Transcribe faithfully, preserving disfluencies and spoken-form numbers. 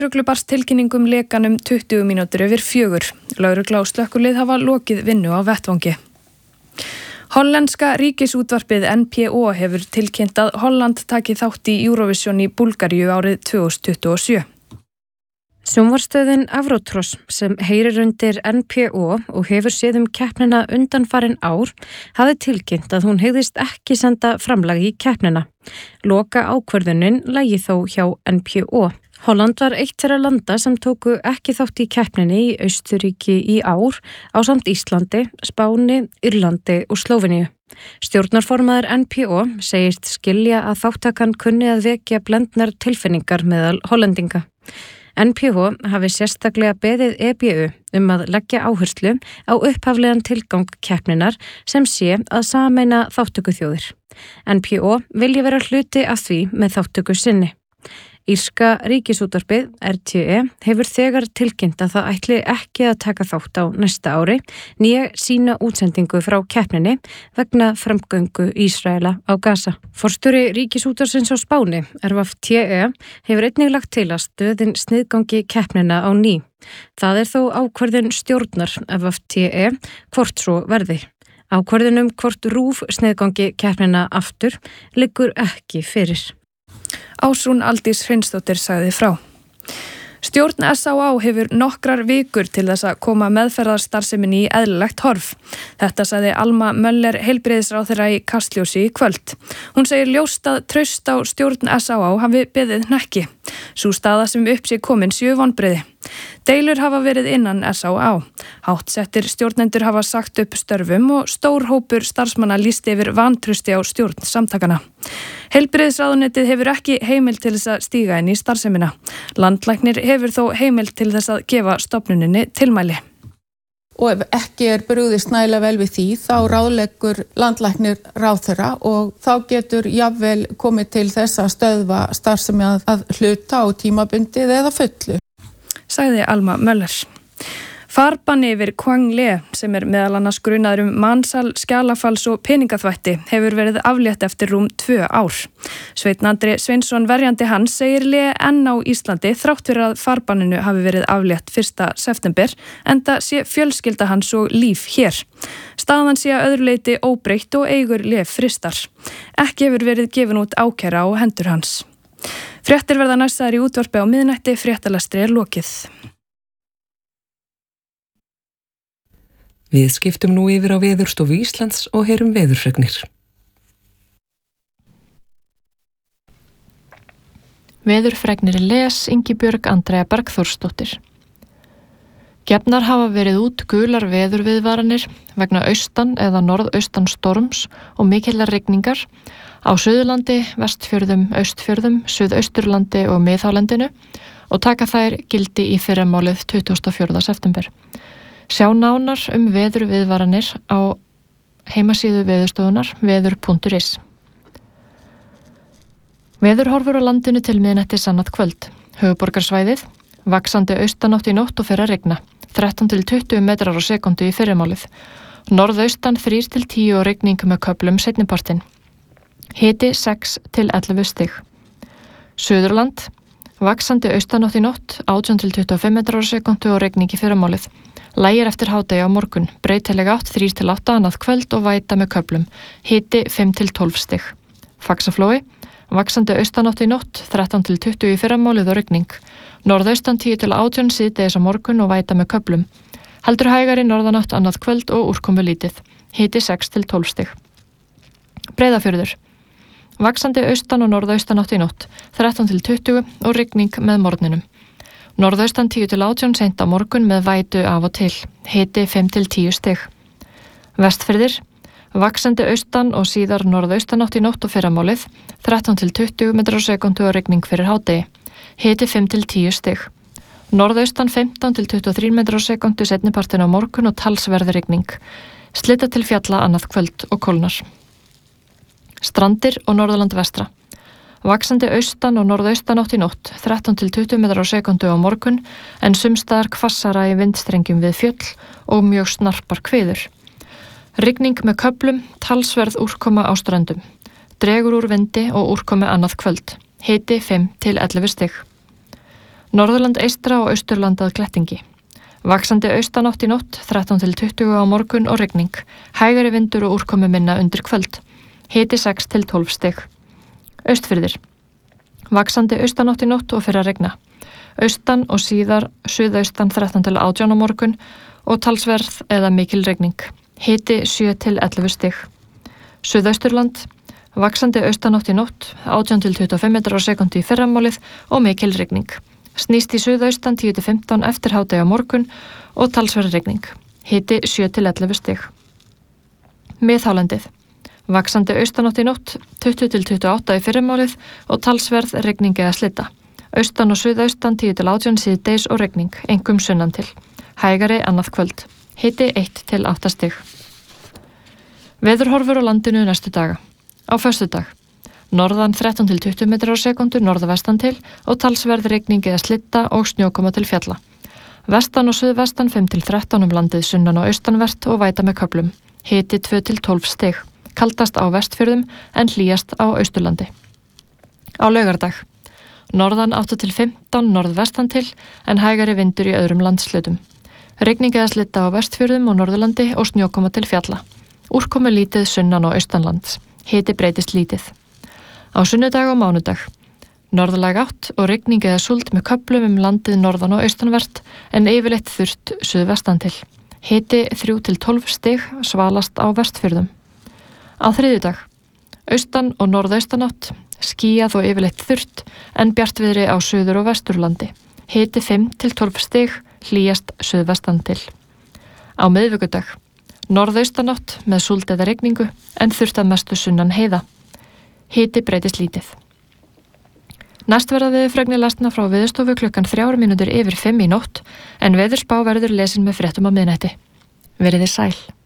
Lögreglu barst tilkynning um lekann um tuttugu mínútur yfir fjögur. Lögregla og slökkvilið hafa lokið vinnu á vettvangi. Hollenska ríkisútvarpið N P O hefur tilkynnt að Holland taki þátt í Eurovision í Búlgaríu árið tvö þúsund tuttugu og sjö. Sjónvarpsstöðin Avrotros sem heyrir undir N P O og hefur séð um keppnina undanfarin ár hafði tilkynnt að hún hygðist ekki senda framlag í keppnina. Loka ákvörðunin lægi þó hjá N P O. Holland var eitt þeirra landa sem tóku ekki þátt í keppninni í Austurríki í ár ásamt Íslandi, Spáni, Írlandi og Slóveníu. Stjórnarformaður N P O segist skilja að þáttakan kunni að vekja blendnar tilfinningar meðal hollendinga. N P O hafi sérstaklega beðið E B U um að leggja áherslu á upphaflegan tilgang keppninar sem sé að sameina þátttökuþjóðir. N P O vilji vera hluti af því með þátttöku sinni. Írska ríkisútvarpið R T E hefur þegar tilkynnt að það ætli ekki að taka þátt á næsta ári né sína útsendingu frá keppninni vegna framgöngu Ísraela á Gaza. Forstjóri ríkisútvarpsins á Spáni, R V T E, hefur einnig lagt til að stöðin sniðgangi keppnina á ný. Það er þó ákvörðun stjórnar R V T E hvort svo verði. Ákvörðunum hvort RÚV sniðgangi keppnina aftur liggur ekki fyrir. Ásrún Aldís Hreinsdóttir sagði frá. Stjórn S á á hefur nokkrar vikur til þess að koma meðferðarstarfseminni í eðlilegt horf. Þetta sagði Alma Möller heilbrigðisráðherra í Kastljósi í kvöld. Hún segir ljóst að traust á stjórn S á á hafi beðið hnekki. Sú staða sem upp sé komin séu vonbrigði. Deilur hafa verið innan S á á. Háttsettir stjórnendur hafa sagt upp störfum og stór hópur starfsmanna lýsti yfir vantrausti á stjórn samtakana. Heilbrigðisráðuneytið hefur ekki heimild til þess að stíga inn í starfsemina. Landlæknir hefur þó heimild til þess að gefa stofnuninni tilmæli. Og ef ekki er brugðist nægilega vel við því, þá ráðleggur landlæknir ráðherra og þá getur jafnvel komið til þess að stöðva starfsemi að, að hluta á tímabundið eða fullu. Sagði Alma Möller. Farbanni yfir Quang Le, sem er meðal annars grunaður um mansal, skjalafals og peningaþvætti, hefur verið aflétt eftir rúm tvö ár. Sveinn Andri Sveinsson verjandi hans segir Le enn á Íslandi þrátt fyrir að farbanninu hafi verið aflétt fyrsta september, enda sé fjölskylda hans og líf hér. Staðan sé að öðru leyti óbreytt og eigur Le fristar. Ekki hefur verið gefin út ákæra á hendur hans. Fréttir verða næstaðar í útvarpi á miðnætti, fréttalestri er lokið. Við skiptum nú yfir á Veðurstofu Íslands og heyrum veðurfregnir. Veðurfregnir les Ingibjörg Andrea Bergþórsdóttir. Gefnar hafa verið út gular veðurviðvaranir vegna austan eða norðaustan storms og mikillar rigningar á Suðurlandi, Vestfjörðum, Austfjörðum, Suðausturlandi og Miðhálendinu og taka þær gildi í fyrramálið tuttugasta og fjórða september. Sjá nánar um veðurviðvaranir á heimasíðu Veðurstofunnar veður punktur is. Veðurhorfur á landinu til miðnættis annað kvöld. Höfuðborgarsvæðið, vaxandi austanátt í nótt og fer að rigna, þrettán til tuttugu metrar á sekundu í fyrramálið. Norðaustan þrír til tíu og rigning með köflum seinnipartinn. Hiti sex til ellefu stig. Suðurland, vaxandi austanátt í nótt, átján til tuttugu og fimm metrar á sekundu og rigning í fyrramálið. Lægir eftir hádegi á morgun, breytileg átt þrír til átta annað kvöld og væta með köflum. Hiti fimm til tólf stig. Faxaflói, vaxandi austanátt í nótt, þrettán til tuttugu í fyrramálið og rigning. Norðaustan tíu til átján síðdegis á morgun og væta með köflum. Heldur hægari norðanátt annað kvöld og úrkomu lítið. Hiti sex til tólf stig. Breiðafjörður, vaxandi austan og norðaustanátt í nótt, þrettán til tuttugu og rigning með morgninum. Norðaustan tíu til átján seint á morgun með vætu af og til. Hiti fimm til tíu stig. Vestfirðir, vaxandi austan og síðar norðaustanátt í nótt og fyrramálið, þrettán til tuttugu metrar á sekundu og rigning fyrir hádegi. Hiti fimm til tíu stig. Norðaustan fimmtán til tuttugu og þrír metrar á sekundu seinnipartinn á morgun og talsverð rigning. Slita til fjalla annað kvöld og kólnar. Strandir og Norðurland vestra. Vaxandi austan og norðaustanátt í nótt, þrettán til tuttugu metrar á sekundu á morgun, en sumstaðar hvassara í vindstrengjum við fjöll og mjög snarpar hviður. Rigning með köflum, talsverð úrkoma á ströndum. Dregur úr vindi og úrkomi annað kvöld. Hiti fimm til ellefu stig. Norðurland eystra og austurland að Glettingi. Vaxandi austanátt í nótt, þrettán til tuttugu á morgun og rigning. Hægari vindur og úrkomu minna undir kvöld. Hiti sex til tólf stig. Austfirðir. Vaxandi austanátt í nótt og fyrir að regna. Austan og síðar suðaustan þrettán til átján á morgun og talsverð eða mikil regning. Hiti sjö til ellefu stig. Suðausturland. Vaxandi austanátt í nótt, átján til tuttugu og fimm metrar á sekúndu í fyrramálið og mikil regning. Snýst í suðaustan tíu til fimmtán eftir hádegi á morgun og talsverð regning. Hiti sjö til ellefu stig. Miðhálendið. Vaxandi austanátt í nótt, tuttugu til tuttugu og átta í fyrramálið og talsverð regning eða slydda. Austan og suðaustan tíu til átján síðdegis og regning, einkum sunnan til. Hægari annað kvöld. Hiti eitt til átta stig. Veðurhorfur á landinu næstu daga. Á föstudag. Norðan þrettán til tuttugu metrar á sekúndu norðvestan til og talsverð regning eða slydda og snjókoma til fjalla. Vestan og suðvestan fimm til þrettán um landið sunnan og austanvert og væta með köflum. Hiti tvö til tólf stig. Kaldast á Vestfjörðum en hlýjast á Austurlandi. Á laugardag. Norðan átta til fimmtán norðvestan til en hægari vindur í öðrum landshlutum. Regning eða slydda á Vestfjörðum og Norðurlandi og snjókoma til fjalla. Úrkomu lítið sunnan og austanlands. Hiti breytist lítið. Á sunnudag og mánudag. Norðlæg átt og regning eða súld með köflum um landið norðan og austanvert en yfirleitt þurrt suðvestan til. Hiti þrjú til tólf stig svalast á Vestfjörðum. Á þriðjudag. Austan og norðaustanátt. Skýjað og yfirleitt þurrt en bjartviðri á suður og vesturlandi. Hiti fimm til tólf stig hlýjast suðvestan til. Á miðvikudag. Norðaustanátt með súld eða regningu en þurrt að mestu sunnan heiða. Hiti breytist lítið. Næst verða veðurfregnir lesna frá Veðurstofu klukkan þrjár mínútur yfir fimm í nótt en veðurspá verður lesin með fréttum á miðnætti. Verið þið sæl.